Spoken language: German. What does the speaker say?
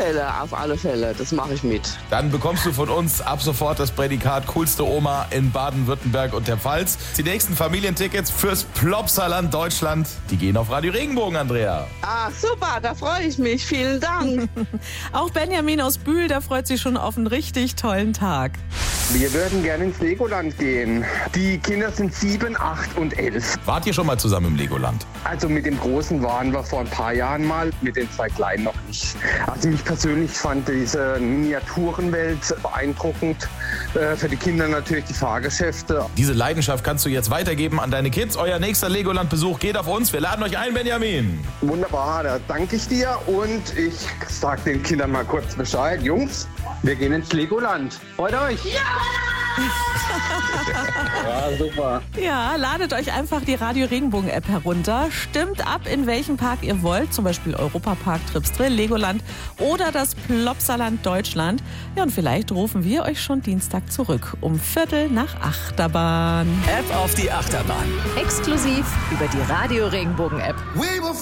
alle Fälle. Das mache ich mit. Dann bekommst du von uns ab sofort das Prädikat coolste Oma in Baden-Württemberg und der Pfalz. Die nächsten Familientickets fürs Plopsaland Deutschland, die gehen auf Radio Regenbogen, Andrea. Ah, super, da freue ich mich. Vielen Dank. Auch Benjamin aus Bühl, der freut sich schon auf einen richtig tollen Tag. Wir würden gerne ins Legoland gehen. Die Kinder sind 7, 8 und 11. Wart ihr schon mal zusammen im Legoland? Also mit dem Großen waren wir vor ein paar Jahren mal, mit den 2 Kleinen noch nicht. Also mich persönlich fand diese Miniaturenwelt beeindruckend. Für die Kinder natürlich die Fahrgeschäfte. Diese Leidenschaft kannst du jetzt weitergeben an deine Kids. Euer nächster Legoland-Besuch geht auf uns. Wir laden euch ein, Benjamin. Wunderbar, da danke ich dir und ich sag den Kindern mal kurz Bescheid. Jungs, wir gehen ins Legoland. Freut euch? Ja! Ja, super. Ja, ladet euch einfach die Radio Regenbogen App herunter. Stimmt ab, in welchen Park ihr wollt. Zum Beispiel Europapark, Trips Drill, Legoland oder das Plopsaland Deutschland. Ja, und vielleicht rufen wir euch schon Dienstag zurück um 7:45 Achterbahn. App auf die Achterbahn. Exklusiv über die Radio Regenbogen App.